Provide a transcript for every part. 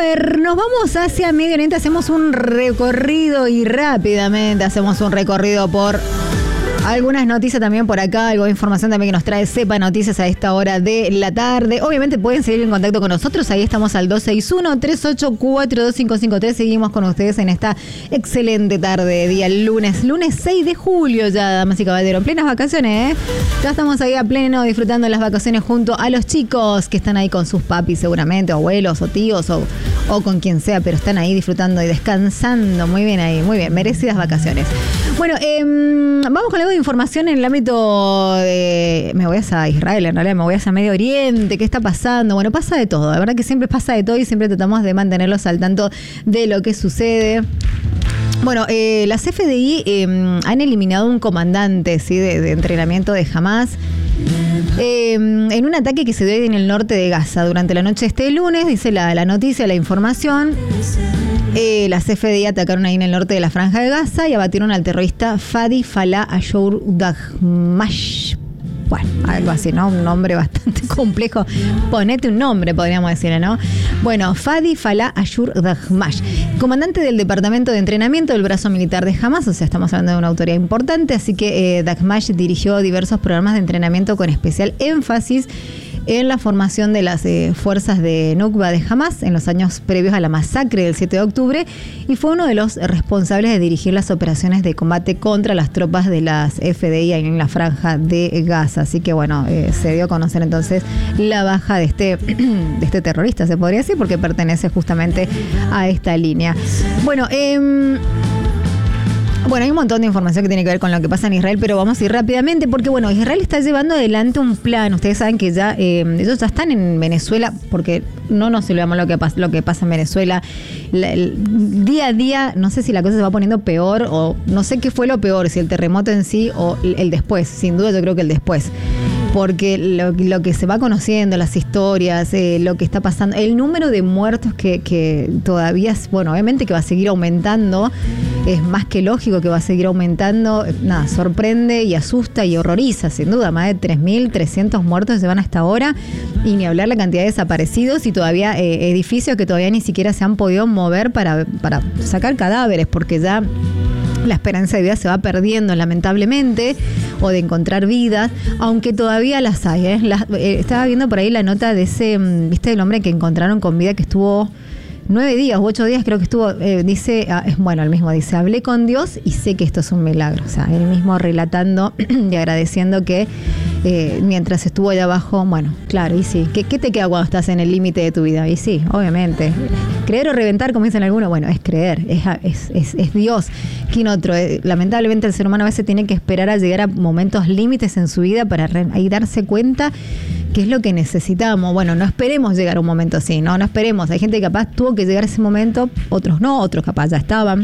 ver, nos vamos hacia Medio Oriente, hacemos un recorrido y rápidamente hacemos un recorrido por algunas noticias también por acá, algo de información también que nos trae Cepa Noticias a esta hora de la tarde. Obviamente pueden seguir en contacto con nosotros, ahí estamos al 261-384-2553. Seguimos con ustedes en esta excelente tarde de día lunes 6 de julio ya, damas y caballeros, plenas vacaciones, ¿eh? Ya estamos ahí a pleno disfrutando de las vacaciones junto a los chicos que están ahí con sus papis seguramente, o abuelos o tíos o con quien sea, pero están ahí disfrutando y descansando. Muy bien ahí, muy bien, merecidas vacaciones. Bueno, vamos con algo de información en el ámbito de... Me voy a Israel, en realidad me voy a Medio Oriente. ¿Qué está pasando? Bueno, pasa de todo. La verdad que siempre pasa de todo y siempre tratamos de mantenerlos al tanto de lo que sucede. Bueno, las FDI han eliminado un comandante, ¿sí?, de entrenamiento de Hamás. En un ataque que se dio en el norte de Gaza durante la noche de este lunes, dice la noticia, la información. Las FDI atacaron ahí en el norte de la Franja de Gaza y abatieron al terrorista Fadi Falah Ayour Dahmash. Bueno, algo así, ¿no? Un nombre bastante complejo. Ponete un nombre, podríamos decirle, ¿no? Bueno, Fadi Falah Ayour Dahmash, comandante del Departamento de Entrenamiento del Brazo Militar de Hamás, o sea, estamos hablando de una autoridad importante, así que Dahmash dirigió diversos programas de entrenamiento con especial énfasis en la formación de las fuerzas de Nukba de Hamás en los años previos a la masacre del 7 de octubre y fue uno de los responsables de dirigir las operaciones de combate contra las tropas de las FDI en la Franja de Gaza. Así que bueno, se dio a conocer entonces la baja de este terrorista, se podría decir, porque pertenece justamente a esta línea. Bueno, hay un montón de información que tiene que ver con lo que pasa en Israel, pero vamos a ir rápidamente porque, bueno, Israel está llevando adelante un plan. Ustedes saben que ya ellos ya están en Venezuela, porque no nos olvidamos lo que pasa en Venezuela. El día a día, no sé si la cosa se va poniendo peor o no sé qué fue lo peor, si el terremoto en sí o el después. Sin duda yo creo que el después. Porque lo que se va conociendo, las historias, lo que está pasando, el número de muertos que todavía, bueno, obviamente que va a seguir aumentando, es más que lógico que va a seguir aumentando, nada, sorprende y asusta y horroriza, sin duda, más de 3.300 muertos se van hasta ahora, y ni hablar la cantidad de desaparecidos y todavía edificios que todavía ni siquiera se han podido mover para sacar cadáveres, porque ya la esperanza de vida se va perdiendo lamentablemente, o de encontrar vidas, aunque todavía las hay, ¿eh? Estaba viendo por ahí la nota de ese, ¿viste? El hombre que encontraron con vida, que estuvo 9 días u 8 días, creo que estuvo, dice, bueno, él mismo dice, hablé con Dios y sé que esto es un milagro. O sea, él mismo relatando y agradeciendo que mientras estuvo allá abajo, bueno, claro, y sí, ¿qué te queda cuando estás en el límite de tu vida? Y sí, obviamente, creer o reventar, como dicen algunos, bueno, es creer, es Dios. ¿Quién otro? Lamentablemente el ser humano a veces tiene que esperar a llegar a momentos límites en su vida para ahí darse cuenta qué es lo que necesitamos. Bueno, no esperemos llegar a un momento así, no esperemos. Hay gente que capaz tuvo que llegar a ese momento, otros no, otros capaz ya estaban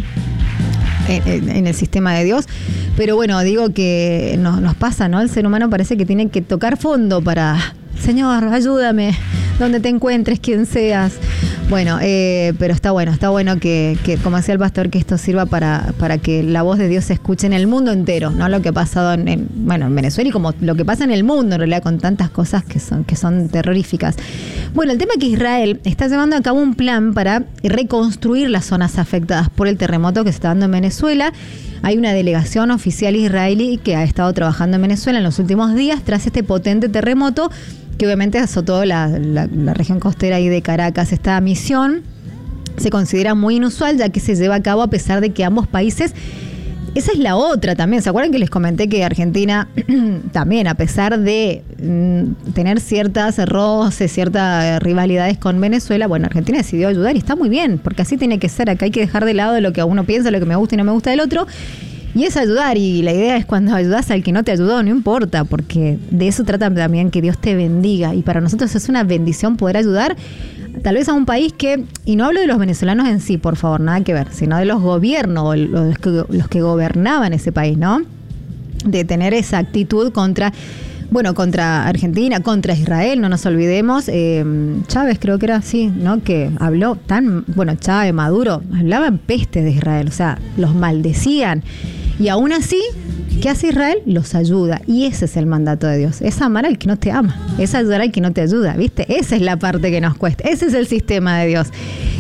en el sistema de Dios, pero bueno, digo que nos pasa, ¿no? El ser humano parece que tiene que tocar fondo para, Señor, ayúdame, donde te encuentres, quien seas. Bueno, pero está bueno que, como decía el pastor, que esto sirva para que la voz de Dios se escuche en el mundo entero, no lo que ha pasado en Venezuela y como lo que pasa en el mundo, en realidad, con tantas cosas que son terroríficas. Bueno, el tema es que Israel está llevando a cabo un plan para reconstruir las zonas afectadas por el terremoto que se está dando en Venezuela. Hay una delegación oficial israelí que ha estado trabajando en Venezuela en los últimos días tras este potente terremoto que obviamente azotó la región costera ahí de Caracas. Esta misión se considera muy inusual, ya que se lleva a cabo a pesar de que ambos países... Esa es la otra también. ¿Se acuerdan que les comenté que Argentina también, a pesar de tener ciertas roces, ciertas rivalidades con Venezuela, bueno, Argentina decidió ayudar y está muy bien, porque así tiene que ser. Acá hay que dejar de lado lo que uno piensa, lo que me gusta y no me gusta del otro. Y es ayudar, y la idea es cuando ayudas al que no te ayudó, no importa, porque de eso trata también, que Dios te bendiga. Y para nosotros es una bendición poder ayudar tal vez a un país que, y no hablo de los venezolanos en sí, por favor, nada que ver, sino de los gobiernos, los que gobernaban ese país, ¿no? De tener esa actitud contra Argentina, contra Israel, no nos olvidemos. Chávez creo que era así, ¿no? Que habló Chávez, Maduro, hablaban peste de Israel, o sea, los maldecían. Y aún así, ¿qué hace Israel? Los ayuda. Y ese es el mandato de Dios. Es amar al que no te ama. Es ayudar al que no te ayuda, ¿viste? Esa es la parte que nos cuesta. Ese es el sistema de Dios.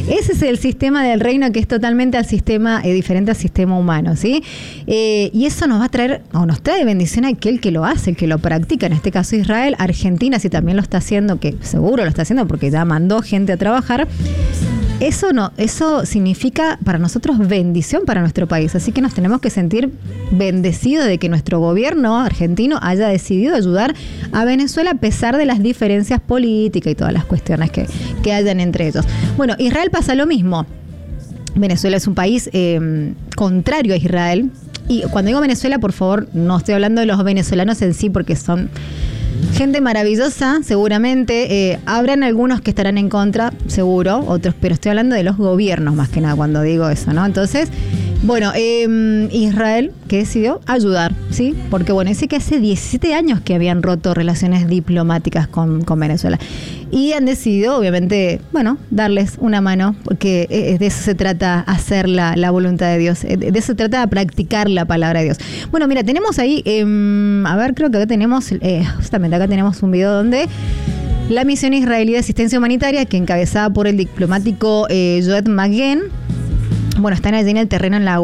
Ese es el sistema del reino, que es totalmente al sistema, diferente al sistema humano, ¿sí? Y eso nos va a traer, o nos trae bendición a aquel que lo hace, el que lo practica, en este caso Israel. Argentina, si también lo está haciendo, que seguro lo está haciendo porque ya mandó gente a trabajar. Eso significa para nosotros bendición para nuestro país, así que nos tenemos que sentir bendecidos de que nuestro gobierno argentino haya decidido ayudar a Venezuela a pesar de las diferencias políticas y todas las cuestiones que hayan entre ellos. Bueno, Israel pasa lo mismo. Venezuela es un país contrario a Israel, y cuando digo Venezuela, por favor, no estoy hablando de los venezolanos en sí, porque son gente maravillosa, seguramente. Habrán algunos que estarán en contra, seguro, otros, pero estoy hablando de los gobiernos más que nada cuando digo eso, ¿no? Entonces, bueno, Israel que decidió ayudar, ¿sí? Porque bueno, dice que hace 17 años que habían roto relaciones diplomáticas con Venezuela. Y han decidido, obviamente, bueno, darles una mano, porque de eso se trata, hacer la voluntad de Dios. De eso se trata, practicar la palabra de Dios. Bueno, mira, tenemos ahí, a ver, creo que acá tenemos, justamente acá tenemos un video donde la misión israelí de asistencia humanitaria, que encabezada por el diplomático Joed Maguen, bueno, están allí en el terreno en la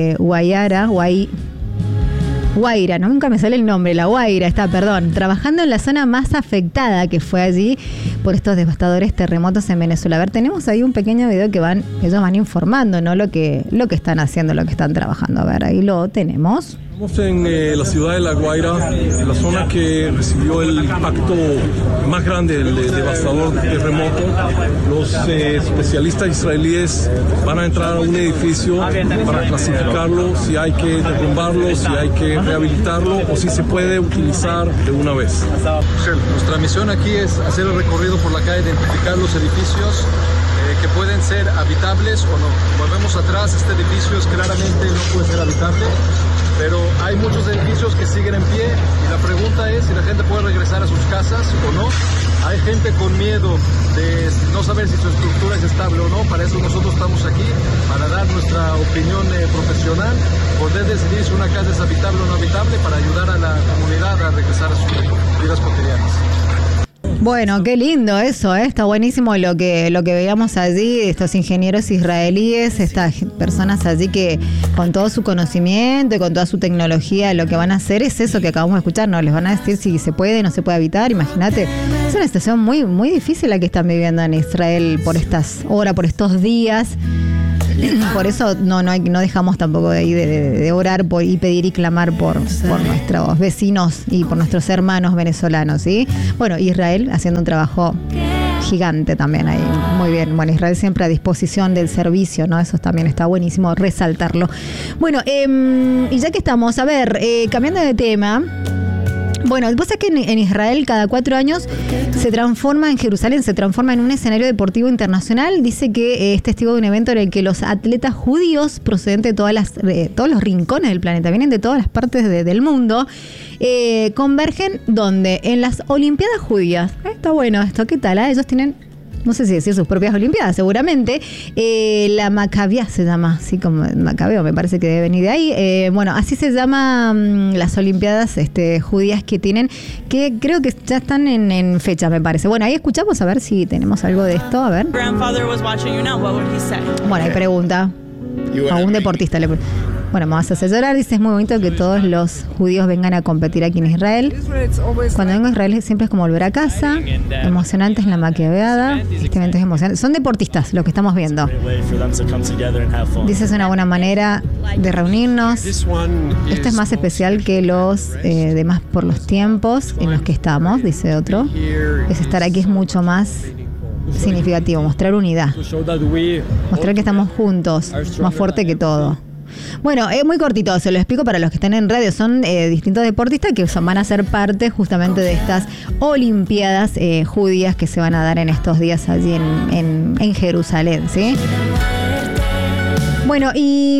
Guaira, no, nunca me sale el nombre, la Guaira está, trabajando en la zona más afectada que fue allí por estos devastadores terremotos en Venezuela. A ver, tenemos ahí un pequeño video que ellos van informando, ¿no? Lo que están haciendo, lo que están trabajando. A ver, ahí lo tenemos. Estamos en la ciudad de La Guaira, en la zona que recibió el impacto más grande del devastador terremoto. Los especialistas israelíes van a entrar a un edificio para clasificarlo, si hay que derrumbarlo, si hay que rehabilitarlo o si se puede utilizar de una vez. Nuestra misión aquí es hacer el recorrido por la calle, identificar los edificios que pueden ser habitables o no. Volvemos atrás, este edificio claramente no puede ser habitable, pero hay muchos edificios que siguen en pie y la pregunta es si la gente puede regresar a sus casas o no. Hay gente con miedo de no saber si su estructura es estable o no. Para eso nosotros estamos aquí, para dar nuestra opinión profesional, poder decidir si una casa es habitable o no habitable, para ayudar a la comunidad a regresar a sus vidas cotidianas. Bueno, qué lindo eso, ¿eh? Está buenísimo lo que veíamos allí, estos ingenieros israelíes, estas personas allí que con todo su conocimiento y con toda su tecnología lo que van a hacer es eso que acabamos de escuchar, ¿no? Les van a decir si se puede o no se puede habitar, imagínate. Es una situación muy, muy difícil la que están viviendo en Israel por estas horas, por estos días. Por eso no dejamos tampoco de orar y pedir y clamar por nuestros vecinos y por nuestros hermanos venezolanos, ¿sí? Bueno, Israel haciendo un trabajo gigante también ahí, muy bien. Bueno, Israel siempre a disposición del servicio, ¿no? Eso también está buenísimo resaltarlo. Bueno, y ya que estamos, a ver, cambiando de tema. Bueno, vos sabés que en Israel cada 4 años en Jerusalén se transforma en un escenario deportivo internacional. Dice que es testigo de un evento en el que los atletas judíos procedentes de todos los rincones del planeta, vienen de todas las partes del mundo, convergen donde en las Olimpiadas Judías. Está bueno esto, ¿qué tal? Ellos tienen, no sé si decir sus propias Olimpiadas, seguramente. La Maccabiá se llama, así como Macabeo, me parece que debe venir de ahí. Bueno, así se llaman las Olimpiadas judías que tienen, que creo que ya están en fecha, me parece. Bueno, ahí escuchamos a ver si tenemos algo de esto, a ver. Bueno, hay pregunta. A un deportista le pregunta. Bueno, me vas a hacer llorar. Dice, es muy bonito que todos los judíos vengan a competir aquí en Israel. Cuando vengo a Israel siempre es como volver a casa. Emocionante es la maquiaveada. Este evento es emocionante. Son deportistas los que estamos viendo. Dice, es una buena manera de reunirnos. Esto es más especial que los demás por los tiempos en los que estamos, dice otro. Es estar aquí es mucho más significativo, mostrar unidad. Mostrar que estamos juntos, más fuerte que todo. Bueno, es muy cortito, se lo explico para los que están en radio. Son distintos deportistas que van a ser parte justamente de estas Olimpiadas judías que se van a dar en estos días allí en Jerusalén, ¿sí? Bueno, y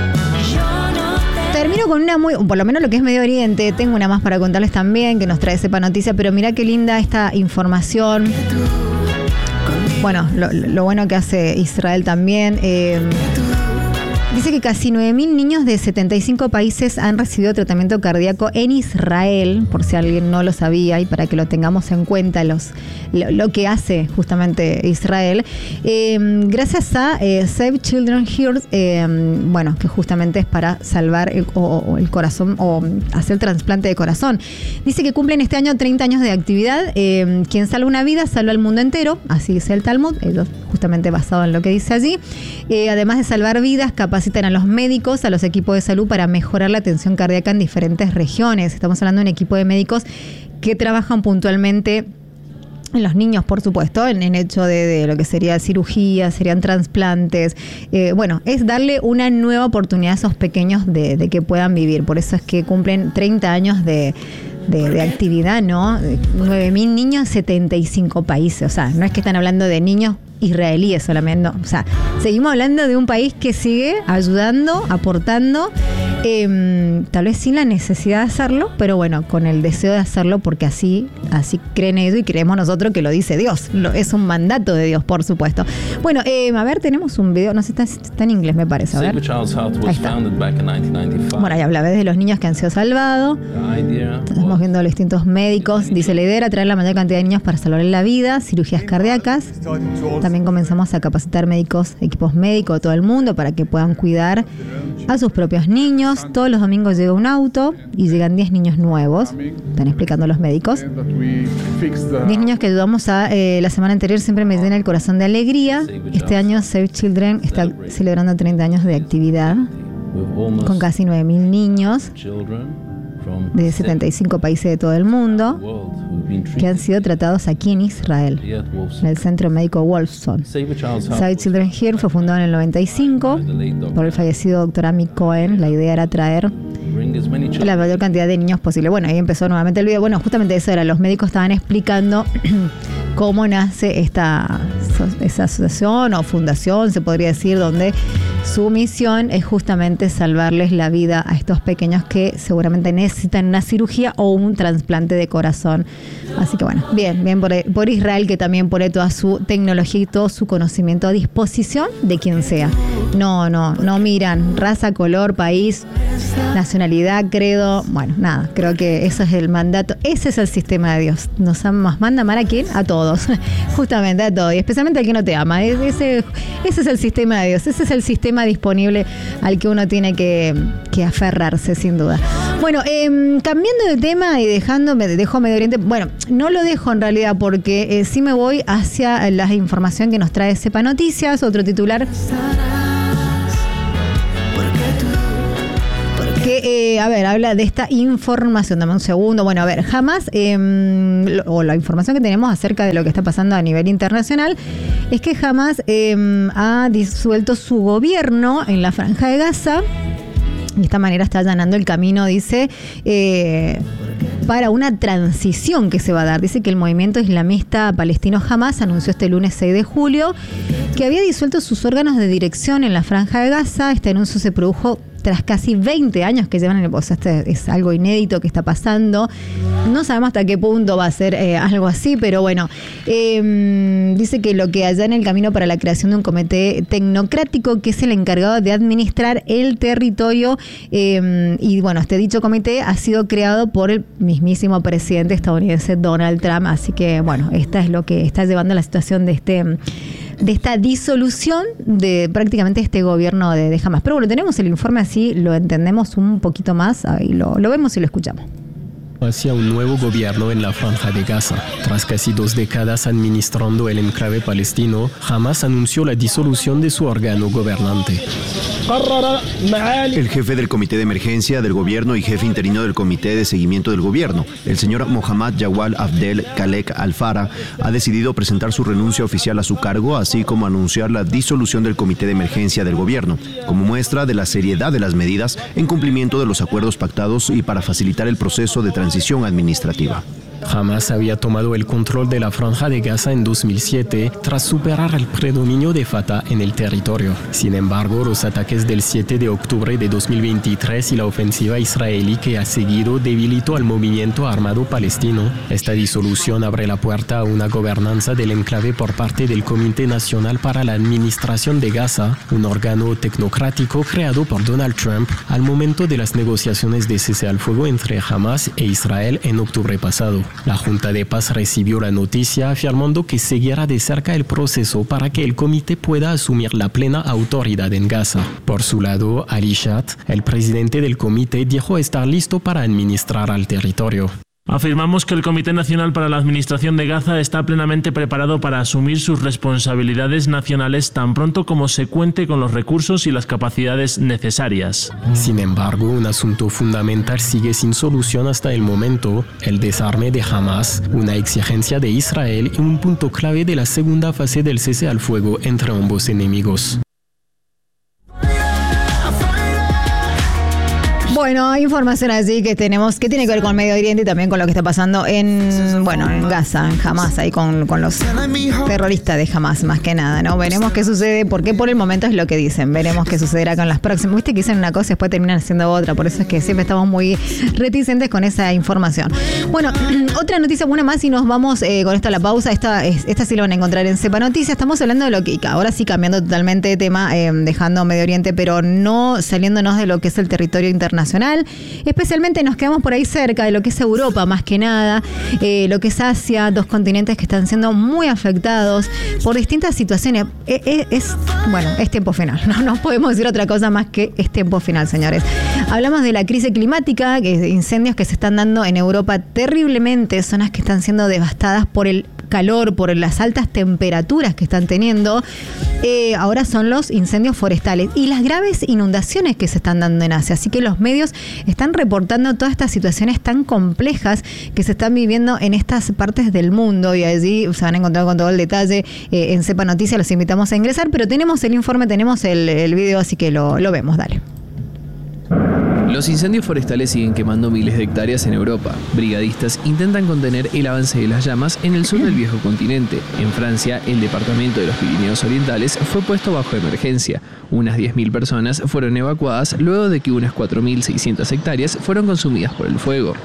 termino con una por lo menos lo que es Medio Oriente. Tengo una más para contarles también, que nos trae Sepa Noticia, pero mirá qué linda esta información. Bueno, lo bueno que hace Israel también. Dice que casi 9.000 niños de 75 países han recibido tratamiento cardíaco en Israel, por si alguien no lo sabía y para que lo tengamos en cuenta lo que hace justamente Israel, gracias a Save Children Here, bueno, que justamente es para salvar el corazón o hacer el trasplante de corazón. Dice que cumplen este año 30 años de actividad. Quien salva una vida salva al mundo entero, así dice el Talmud, justamente basado en lo que dice allí. Además de salvar vidas, capacitan a los médicos, a los equipos de salud para mejorar la atención cardíaca en diferentes regiones. Estamos hablando de un equipo de médicos que trabajan puntualmente en los niños, por supuesto, en hecho de lo que sería cirugía, serían trasplantes. Bueno, es darle una nueva oportunidad a esos pequeños de que puedan vivir. Por eso es que cumplen 30 años de actividad, ¿no? 9.000 niños, 75 países. O sea, no es que están hablando de niños israelíes solamente, no. O sea, seguimos hablando de un país que sigue ayudando, aportando, tal vez sin la necesidad de hacerlo, pero bueno, con el deseo de hacerlo, porque así creen ellos y creemos nosotros que lo dice Dios. Es un mandato de Dios, por supuesto. Bueno, a ver, tenemos un video, no sé, está en inglés, me parece. A ver. Ahí está. Bueno, ahí hablaba de los niños que han sido salvados. Estamos viendo los distintos médicos. Dice, la idea era traer la mayor cantidad de niños para salvarles la vida, cirugías cardíacas. También comenzamos a capacitar médicos, equipos médicos de todo el mundo para que puedan cuidar a sus propios niños. Todos los domingos llega un auto y llegan 10 niños nuevos. Están explicando los médicos. 10 niños que ayudamos la semana anterior siempre me llena el corazón de alegría. Este año Save Children está celebrando 30 años de actividad con casi 9.000 niños de 75 países de todo el mundo que han sido tratados aquí en Israel, en el Centro Médico Wolfson. Save Children Here fue fundado en el 95 por el fallecido Dr. Ami Cohen. La idea era traer la mayor cantidad de niños posible. Bueno, ahí empezó nuevamente el video. Bueno, justamente eso era, los médicos estaban explicando cómo nace esa asociación o fundación, se podría decir, donde su misión es justamente salvarles la vida a estos pequeños que seguramente necesitan una cirugía o un trasplante de corazón. Así que bueno, bien por Israel, que también pone toda su tecnología y todo su conocimiento a disposición de quien sea. No miran raza, color, país, nacionalidad, credo. Bueno, nada, creo que eso es el mandato. Ese es el sistema de Dios. Nos manda amar a quién, a todos, justamente a todos, y especialmente al que no te ama. Ese es el sistema de Dios. Ese es el sistema disponible al que uno tiene que aferrarse, sin duda. Bueno, cambiando de tema y dejo Medio Oriente. Bueno, no lo dejo en realidad porque sí me voy hacia la información que nos trae Sepa Noticias, otro titular que, habla de esta información. Dame un segundo. Bueno, Hamas, o la información que tenemos acerca de lo que está pasando a nivel internacional, es que Hamas ha disuelto su gobierno en la Franja de Gaza. De esta manera está allanando el camino, dice, para una transición que se va a dar. Dice que el movimiento islamista palestino Hamas anunció este lunes 6 de julio que había disuelto sus órganos de dirección en la Franja de Gaza. Este anuncio se produjo tras casi 20 años que llevan en el... O sea, este es algo inédito que está pasando. No sabemos hasta qué punto va a ser algo así, pero bueno. Dice que lo que allá en el camino para la creación de un comité tecnocrático que es el encargado de administrar el territorio. Y bueno, este dicho comité ha sido creado por el mismísimo presidente estadounidense Donald Trump. Así que bueno, esta es lo que está llevando a la situación de esta disolución de prácticamente este gobierno de Hamas. Pero bueno, tenemos el informe, así lo entendemos un poquito más y lo vemos y lo escuchamos. Hacia un nuevo gobierno en la Franja de Gaza. Tras casi 2 décadas administrando el enclave palestino, Hamas anunció la disolución de su órgano gobernante. El jefe del Comité de Emergencia del Gobierno y jefe interino del Comité de Seguimiento del Gobierno, el señor Mohammad Jawad Abdel Khalek Al-Farah, ha decidido presentar su renuncia oficial a su cargo, así como anunciar la disolución del Comité de Emergencia del Gobierno, como muestra de la seriedad de las medidas en cumplimiento de los acuerdos pactados y para facilitar el proceso de transición administrativa. Hamas había tomado el control de la Franja de Gaza en 2007 tras superar el predominio de Fatah en el territorio. Sin embargo, los ataques del 7 de octubre de 2023 y la ofensiva israelí que ha seguido debilitó al movimiento armado palestino. Esta disolución abre la puerta a una gobernanza del enclave por parte del Comité Nacional para la Administración de Gaza, un órgano tecnocrático creado por Donald Trump al momento de las negociaciones de cese al fuego entre Hamas e Israel en octubre pasado. La Junta de Paz recibió la noticia afirmando que seguirá de cerca el proceso para que el comité pueda asumir la plena autoridad en Gaza. Por su lado, Ali Shat, el presidente del comité, dijo estar listo para administrar al territorio. Afirmamos que el Comité Nacional para la Administración de Gaza está plenamente preparado para asumir sus responsabilidades nacionales tan pronto como se cuente con los recursos y las capacidades necesarias. Sin embargo, un asunto fundamental sigue sin solución hasta el momento: el desarme de Hamas, una exigencia de Israel y un punto clave de la segunda fase del cese al fuego entre ambos enemigos. Bueno, hay información allí que tenemos que tiene que ver con Medio Oriente y también con lo que está pasando en Gaza, en Hamas, ahí con los terroristas de Hamas, más que nada, ¿no? Veremos qué sucede, porque por el momento es lo que dicen. Veremos qué sucederá con las próximas. Viste que dicen una cosa y después terminan haciendo otra, por eso es que siempre estamos muy reticentes con esa información. Bueno, otra noticia buena más y nos vamos con esto a la pausa. Esta sí la van a encontrar en Cepa Noticias. Estamos hablando de lo que, ahora sí cambiando totalmente de tema, dejando Medio Oriente, pero no saliéndonos de lo que es el territorio internacional. Especialmente nos quedamos por ahí cerca de lo que es Europa, más que nada, lo que es Asia, dos continentes que están siendo muy afectados por distintas situaciones. Es tiempo final, no podemos decir otra cosa más que es tiempo final, señores. Hablamos de la crisis climática, incendios que se están dando en Europa terriblemente, zonas que están siendo devastadas por el calor, por las altas temperaturas que están teniendo. Ahora son los incendios forestales y las graves inundaciones que se están dando en Asia. Así que los medios están reportando todas estas situaciones tan complejas que se están viviendo en estas partes del mundo, y allí se van a encontrar con todo el detalle en Cepa Noticias. Los invitamos a ingresar, pero tenemos el informe, tenemos el video, así que lo vemos, dale. Los incendios forestales siguen quemando miles de hectáreas en Europa. Brigadistas intentan contener el avance de las llamas en el sur del viejo continente. En Francia, el departamento de los Pirineos Orientales fue puesto bajo emergencia. Unas 10.000 personas fueron evacuadas luego de que unas 4.600 hectáreas fueron consumidas por el fuego.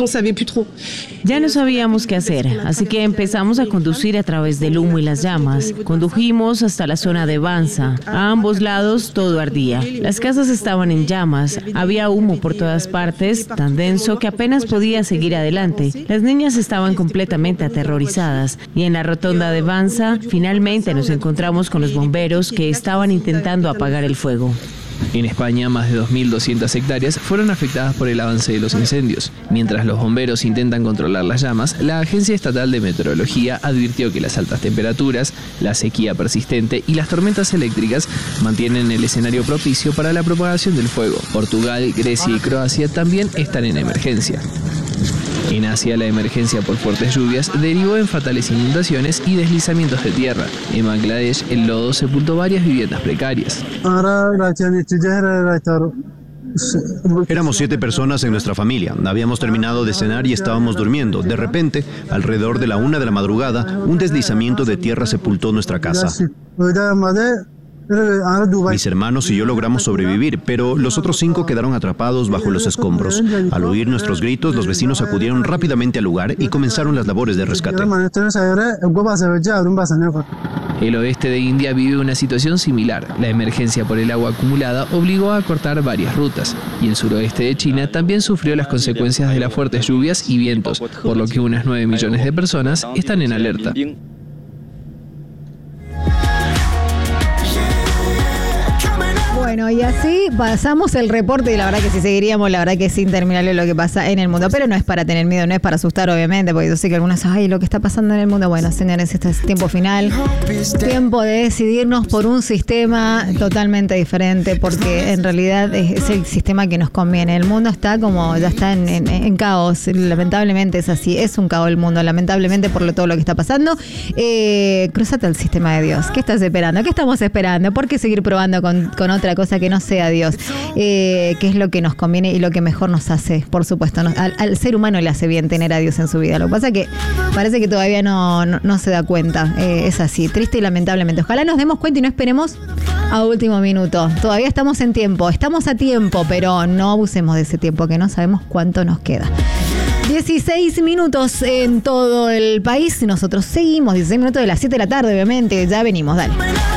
Ya no sabíamos qué hacer, así que empezamos a conducir a través del humo y las llamas. Condujimos hasta la zona de Banza. A ambos lados todo ardía. Las casas estaban en llamas. Había humo por todas partes, tan denso que apenas podía seguir adelante. Las niñas estaban completamente aterrorizadas. Y en la rotonda de Banza, finalmente nos encontramos con los bomberos que estaban intentando apagar el fuego. En España, más de 2.200 hectáreas fueron afectadas por el avance de los incendios. Mientras los bomberos intentan controlar las llamas, la Agencia Estatal de Meteorología advirtió que las altas temperaturas, la sequía persistente y las tormentas eléctricas mantienen el escenario propicio para la propagación del fuego. Portugal, Grecia y Croacia también están en emergencia. En Asia, la emergencia por fuertes lluvias derivó en fatales inundaciones y deslizamientos de tierra. En Bangladesh, el lodo sepultó varias viviendas precarias. Éramos 7 personas en nuestra familia. Habíamos terminado de cenar y estábamos durmiendo. De repente, alrededor de la 1 de la madrugada, un deslizamiento de tierra sepultó nuestra casa. Mis hermanos y yo logramos sobrevivir, pero los otros 5 quedaron atrapados bajo los escombros. Al oír nuestros gritos, los vecinos acudieron rápidamente al lugar y comenzaron las labores de rescate. El oeste de India vive una situación similar. La emergencia por el agua acumulada obligó a cortar varias rutas. Y el suroeste de China también sufrió las consecuencias de las fuertes lluvias y vientos, por lo que unas 9 millones de personas están en alerta. Bueno, y así pasamos el reporte y la verdad que si seguiríamos, la verdad que es interminable lo que pasa en el mundo, pero no es para tener miedo, no es para asustar obviamente, porque yo sé que algunos, lo que está pasando en el mundo, bueno, señores, este es tiempo final, tiempo de decidirnos por un sistema totalmente diferente, porque en realidad es el sistema que nos conviene. El mundo está ya está en caos, lamentablemente es así, es un caos el mundo, lamentablemente por todo lo que está pasando. Cruzate al sistema de Dios. ¿Qué estás esperando? ¿Qué estamos esperando? ¿Por qué seguir probando con otra cosa cosa que no sea Dios, que es lo que nos conviene y lo que mejor nos hace, por supuesto. Al ser humano le hace bien tener a Dios en su vida. Lo que pasa es que parece que todavía no se da cuenta. Es así, triste y lamentablemente. Ojalá nos demos cuenta y no esperemos a último minuto. Todavía estamos en tiempo, estamos a tiempo, pero no abusemos de ese tiempo, que no sabemos cuánto nos queda. 16 minutos en todo el país. Nosotros seguimos, 16 minutos de las 7 de la tarde, obviamente. Ya venimos, dale.